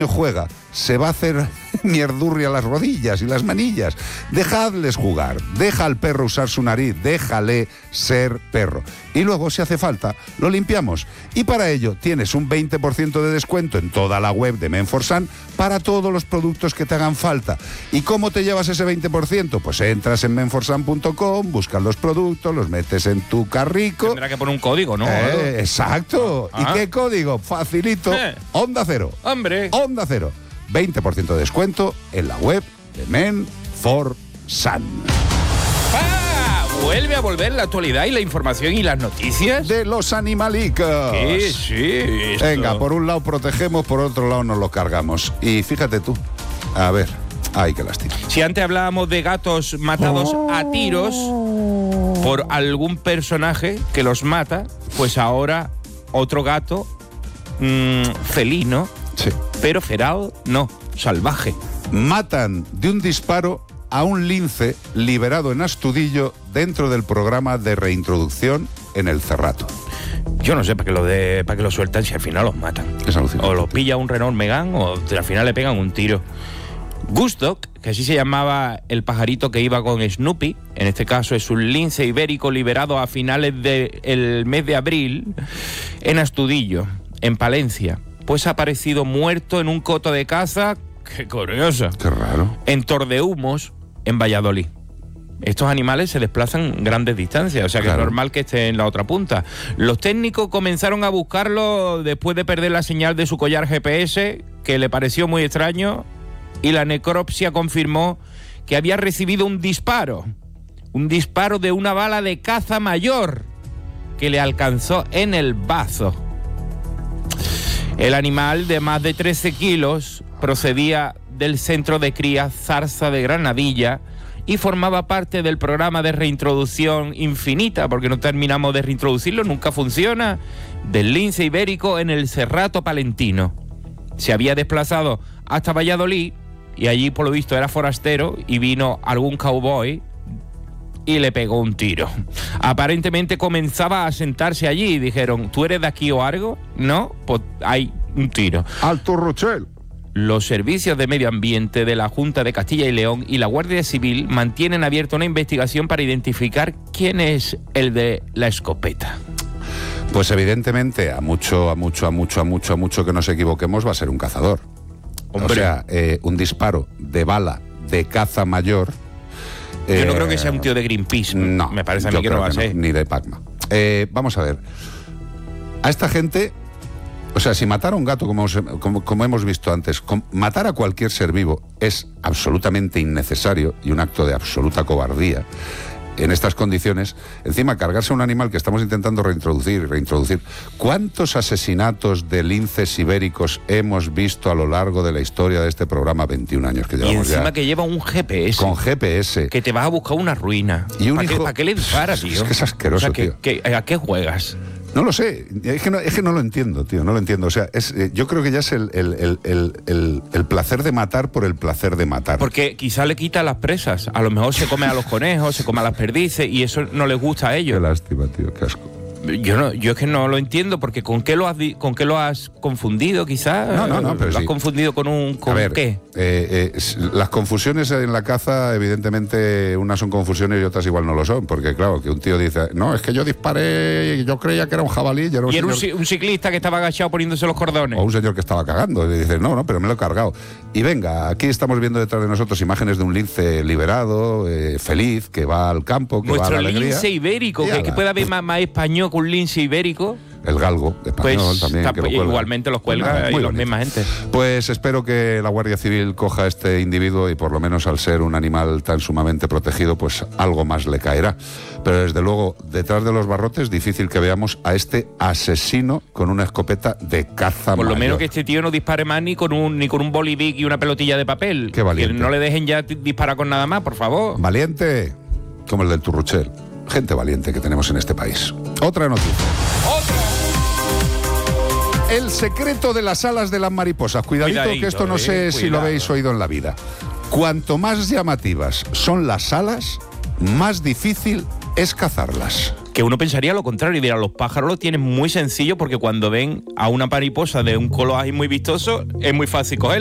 juega, se va a hacer mierdurria las rodillas y las manillas. Dejadles jugar, deja al perro usar su nariz, déjale ser perro. Y luego, si hace falta, lo limpiamos. Y para ello tienes un 20% de descuento en toda la web de Men4Sun para todos los productos que te hagan falta. ¿Y cómo te llevas ese 20%? Pues entras en men4sun.com, buscas los productos, los metes en tu carrico. Tendrá que poner un código, ¿no? Exacto. ¿Y qué código? Facilito. Onda Cero. ¡Hombre! Onda Cero. 20% de descuento en la web de Men4Sun. Vuelve a volver la actualidad y la información y las noticias de los animalicos. Sí. Venga, por un lado protegemos, por otro lado nos lo cargamos. Y fíjate tú, a ver, ay, qué lástima. Si antes hablábamos de gatos matados a tiros por algún personaje que los mata, pues ahora otro gato felino, sí, pero feral, no, salvaje. Matan de un disparo a un lince liberado en Astudillo dentro del programa de reintroducción en el Cerrato. Yo no sé para qué lo sueltan si al final los matan. Es alucinante. O los pilla un Renault Megane o al final le pegan un tiro. Gustok, que así se llamaba el pajarito que iba con Snoopy, en este caso es un lince ibérico liberado a finales del mes de abril en Astudillo, en Palencia. Pues ha aparecido muerto en un coto de caza, qué curioso, qué raro, en Tordehumos, en Valladolid. Estos animales se desplazan grandes distancias, o sea que claro, es normal que esté en la otra punta. Los técnicos comenzaron a buscarlo después de perder la señal de su collar GPS, que le pareció muy extraño, y la necropsia confirmó que había recibido un disparo de una bala de caza mayor que le alcanzó en el bazo. El animal, de más de 13 kilos, procedía del centro de cría Zarza de Granadilla y formaba parte del programa de reintroducción infinita, porque no terminamos de reintroducirlo, nunca funciona, del lince ibérico en el Cerrato palentino. Se había desplazado hasta Valladolid y allí, por lo visto, era forastero y vino algún cowboy y le pegó un tiro. Aparentemente comenzaba a sentarse allí y dijeron, ¿tú eres de aquí o algo? No, pues hay un tiro. Alto Rochelle. Los servicios de medio ambiente de la Junta de Castilla y León y la Guardia Civil mantienen abierta una investigación para identificar quién es el de la escopeta. Pues evidentemente, a mucho que nos equivoquemos, va a ser un cazador. Hombre. O sea, un disparo de bala de caza mayor. Yo no creo que sea un tío de Greenpeace. No, me parece a mí que no va a ser. Ni de Pacma. Vamos a ver. A esta gente, o sea, si matar a un gato, como hemos visto antes, matar a cualquier ser vivo es absolutamente innecesario y un acto de absoluta cobardía. En estas condiciones, encima cargarse a un animal que estamos intentando reintroducir. ¿Cuántos asesinatos de linces ibéricos hemos visto a lo largo de la historia de este programa? 21 años que llevamos ya. Y encima que lleva un GPS. Con GPS. Que te vas a buscar una ruina. Y un ¿Para qué le disparas, tío? Es que es asqueroso, o sea, tío. ¿A qué juegas? No lo sé, es que no lo entiendo, tío, no lo entiendo. O sea, yo creo que ya es el placer de matar por el placer de matar. Porque quizá le quita a las presas, a lo mejor se come a los conejos, se come a las perdices y eso no les gusta a ellos. Qué lástima, tío, qué asco. Yo es que no lo entiendo, porque ¿con qué lo has confundido quizás? No, pero ¿Lo has confundido con qué? Las confusiones en la caza, evidentemente, unas son confusiones y otras igual no lo son, porque claro, que un tío dice, no, es que yo disparé y yo creía que era un jabalí. Y era un ciclista que estaba agachado poniéndose los cordones. O un señor que estaba cagando, y dice, no, pero me lo he cargado. Y venga, aquí estamos viendo detrás de nosotros imágenes de un lince liberado, feliz, que va al campo, que nuestro va a la alegría. Lince ibérico, que puede haber más español que un lince ibérico. El galgo español pues, también. Que igualmente los cuelga y la misma gente. Pues espero que la Guardia Civil coja a este individuo y por lo menos al ser un animal tan sumamente protegido, pues algo más le caerá. Pero desde luego, detrás de los barrotes, difícil que veamos a este asesino con una escopeta de caza Por lo mayor. menos que este tío no dispare más ni con un bolivic y una pelotilla de papel. Qué valiente. Que no le dejen ya disparar con nada más, por favor. Valiente, como el del Turruchel. Gente valiente que tenemos en este país. Otra noticia. El secreto de las alas de las mariposas. Cuidadito, que esto no sé si lo habéis oído en la vida. Cuanto más llamativas son las alas, más difícil es cazarlas. Que uno pensaría lo contrario y dirá, los pájaros lo tienen muy sencillo porque cuando ven a una mariposa de un color ahí muy vistoso, es muy fácil cogerla.